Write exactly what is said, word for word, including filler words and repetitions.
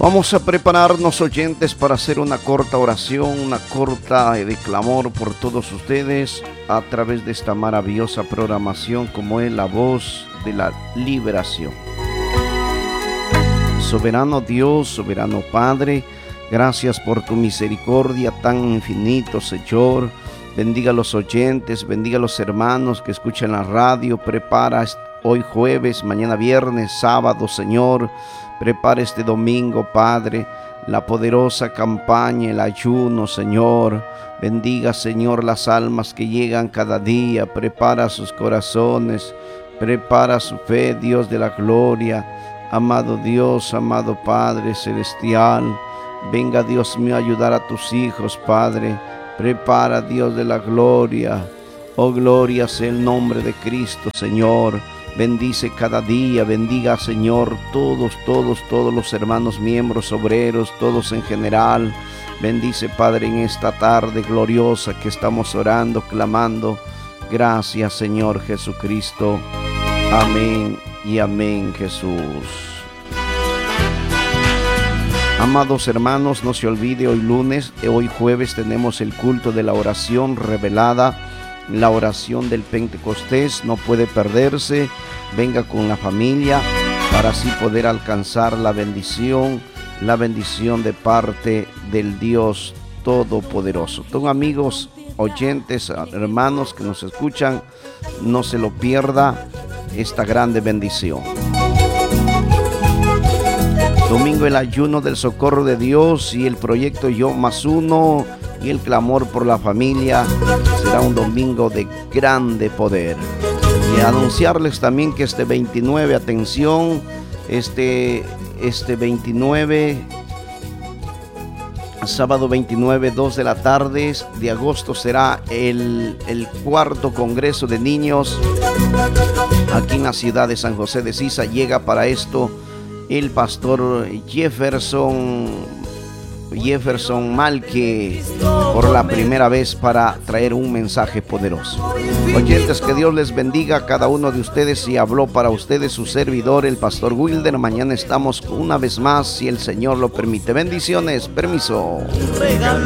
Vamos a prepararnos, oyentes, para hacer una corta oración, una corta de clamor por todos ustedes a través de esta maravillosa programación como es La Voz de la Liberación. Soberano Dios, soberano Padre, gracias por tu misericordia tan infinito, Señor. Bendiga a los oyentes, bendiga a los hermanos que escuchan la radio. Prepara hoy jueves, mañana viernes, sábado, Señor. Prepara este domingo, Padre, la poderosa campaña, el ayuno, Señor. Bendiga, Señor, las almas que llegan cada día. Prepara sus corazones, prepara su fe, Dios de la gloria. Amado Dios, amado Padre celestial, venga, Dios mío, a ayudar a tus hijos, Padre. Prepara, Dios de la gloria. Oh, gloria sea el nombre de Cristo, Señor. Bendice cada día, bendiga, Señor, todos, todos, todos los hermanos miembros, obreros, todos en general. Bendice, Padre, en esta tarde gloriosa que estamos orando, clamando. Gracias, Señor Jesucristo. Amén y amén, Jesús. Amados hermanos, no se olvide, hoy lunes, hoy jueves tenemos el culto de la oración revelada, la oración del Pentecostés. No puede perderse. Venga con la familia para así poder alcanzar la bendición, la bendición de parte del Dios Todopoderoso. Son amigos, oyentes, hermanos que nos escuchan, no se lo pierda esta grande bendición. Domingo, el ayuno del socorro de Dios y el proyecto Yo Más Uno y el clamor por la familia. Será un domingo de grande poder. Y anunciarles también que este veintinueve, atención, este, este veintinueve, sábado veintinueve, dos de la tarde de agosto, será el, el cuarto congreso de niños aquí en la ciudad de San José de Sisa. Llega para esto el pastor Jefferson Jefferson Malque por la primera vez para traer un mensaje poderoso. Oyentes, que Dios les bendiga a cada uno de ustedes, y habló para ustedes su servidor, el pastor Wilder. Mañana estamos una vez más, si el Señor lo permite. Bendiciones, permiso. Regalo